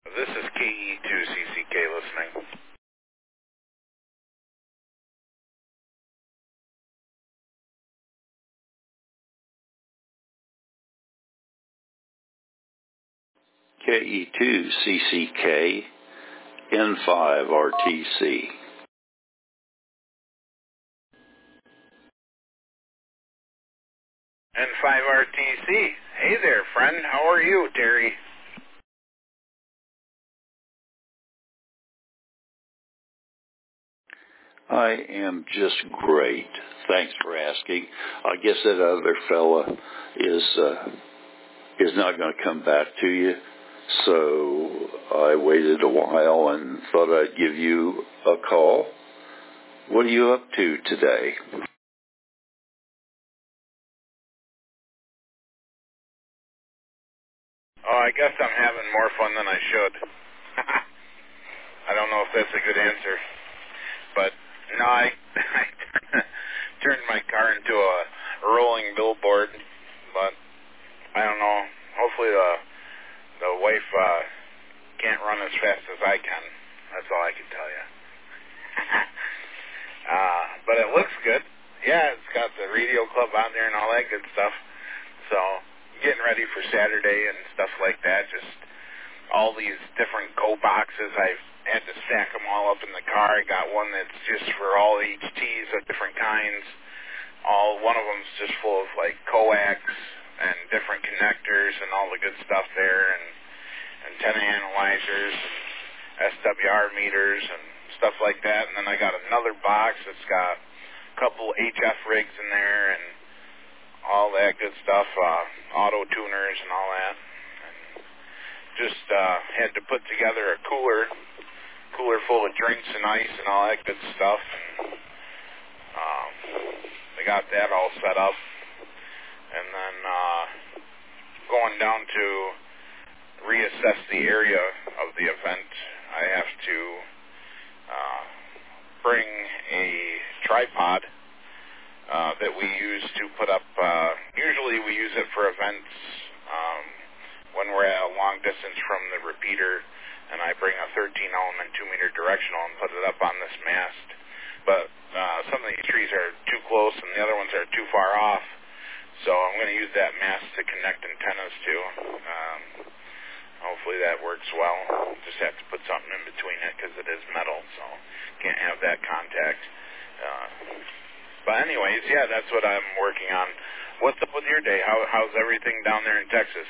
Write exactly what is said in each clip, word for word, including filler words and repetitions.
This is K E two C C K listening. K E two C C K N five R T C. N five R T C. Hey there, friend. How are you, Terry? I am just great. Thanks for asking. I guess that other fella is uh, is not going to come back to you, so I waited a while and thought I'd give you a call. What are you up to today? Oh, I guess I'm having more fun than I should. I don't know if that's a good answer, but no, I, I turned my car into a rolling billboard, but I don't know. Hopefully the the wife uh, can't run as fast as I can. That's all I can tell you. uh, but it looks good. Yeah, it's got the radio club on there and all that good stuff. So getting ready for Saturday and stuff like that. Just all these different go boxes. I've had to stack them all up in the car. I got one that's just for all H Ts of different kinds. All one of them's just full of like coax and different connectors and all the good stuff there, and antenna analyzers, and S W R meters and stuff like that. And then I got another box that's got a couple H F rigs in there and all that good stuff, uh, auto tuners and all that. And just uh, had to put together a cooler, cooler full of drinks and ice and all that good stuff. And, um, they got that all set up. And then uh, going down to reassess the area of the event, I have to uh, bring a tripod Uh, that we use to put up, uh, usually we use it for events um, when we're at a long distance from the repeater, and I bring a thirteen element two meter directional and put it up on this mast. But uh, some of these trees are too close and the other ones are too far off, so I'm going to use that mast to connect antennas to. Um, hopefully that works well. Just have to put something in between it because it is metal, so can't have that contact. Uh, But anyways, yeah, that's what I'm working on. What's up with your day? How, how's everything down there in Texas?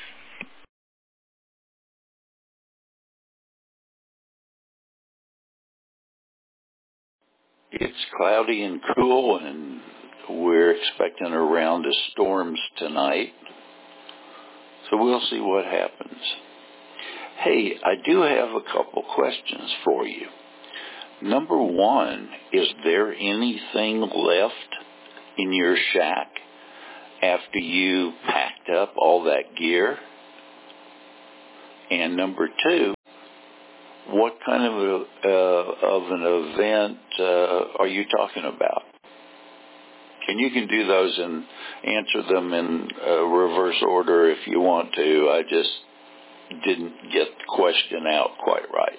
It's cloudy and cool, and we're expecting a round of storms tonight, so we'll see what happens. Hey, I do have a couple questions for you. Number one, is there anything left in your shack after you packed up all that gear? And number two, what kind of a, uh, of an event uh, are you talking about? And you can do those and answer them in uh, reverse order if you want to. I just didn't get the question out quite right.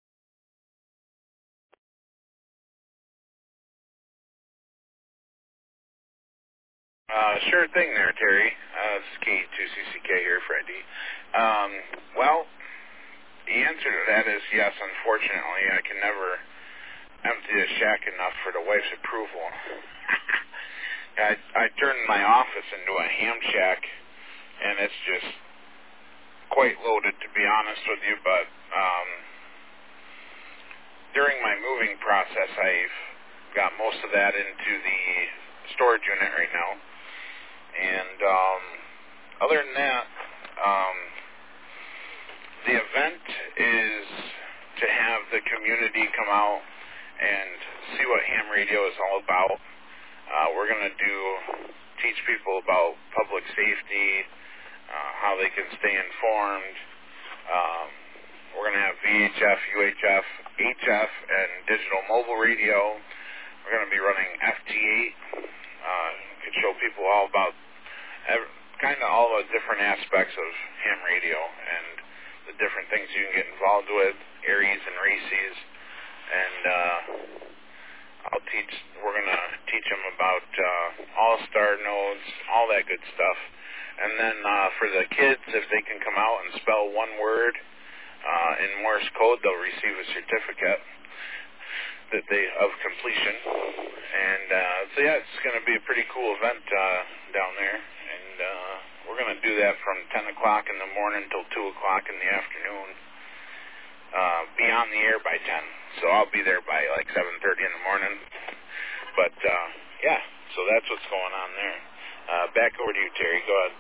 Uh, sure thing there, Terry. Uh, this is K two C C K here, Freddie. Um, well, the answer to that is yes, unfortunately. I can never empty the shack enough for the wife's approval. I, I turned my office into a ham shack, and it's just quite loaded, to be honest with you, but um, during my moving process, I've got most of that into the storage unit right now. And um, other than that, um, the event is to have the community come out and see what ham radio is all about. Uh, we're going to do teach people about public safety, uh, how they can stay informed. Um, we're going to have V H F, U H F, H F, and digital mobile radio. We're going to be running F T eight. Uh, could show people all about kind of all the different aspects of ham radio and the different things you can get involved with, Aries and Reese's, and uh, I'll teach. We're gonna teach them about uh, all-star nodes, all that good stuff. And then uh, for the kids, if they can come out and spell one word uh, in Morse code, they'll receive a certificate that they of completion. And uh, so yeah, it's going to be a pretty cool event uh, down there. And uh, we're going to do that from ten o'clock in the morning till two o'clock in the afternoon. Uh, be on the air by ten. So I'll be there by like seven thirty in the morning. But uh, yeah, so that's what's going on there. Uh, back over to you, Terry. Go ahead.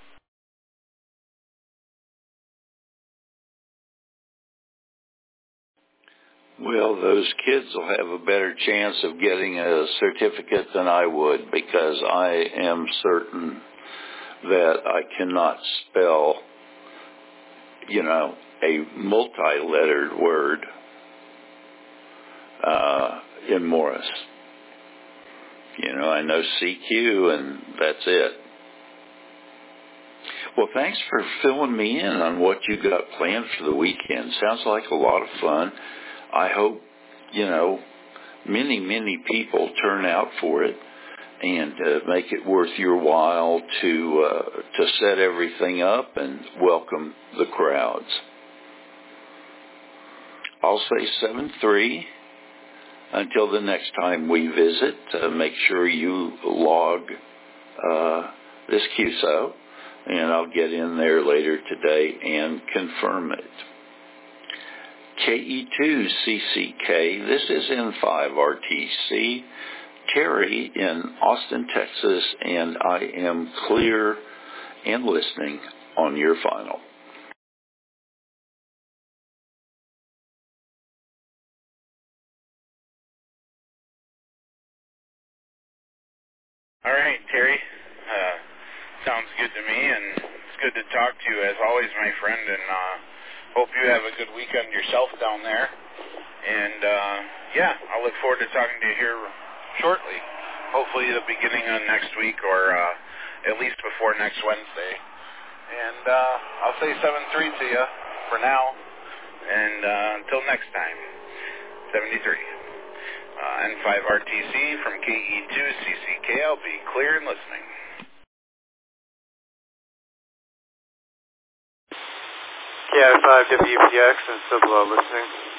Well, those kids will have a better chance of getting a certificate than I would, because I am certain that I cannot spell, you know, a multi-lettered word uh, in Morse. You know, I know C Q, and that's it. Well, thanks for filling me in on what you got planned for the weekend. Sounds like a lot of fun. I hope, you know, many, many people turn out for it and uh, make it worth your while to uh, to set everything up and welcome the crowds. I'll say seven three. Until the next time we visit, uh, make sure you log uh, this Q S O, and I'll get in there later today and confirm it. K E two C C K, this is N five R T C, Terry in Austin, Texas, and I am clear and listening on your final. All right, Terry. Uh, sounds good to me, and it's good to talk to you as always, my friend, and uh, hope you have a good weekend yourself down there. And, uh, yeah, I look forward to talking to you here shortly, hopefully the beginning of next week or uh, at least before next Wednesday. And uh, I'll say seven three to you for now, and uh, until next time, seventy-three. Uh, N five R T C from K E two C C K. I'll be clear and listening. K I five W P X and still below listening.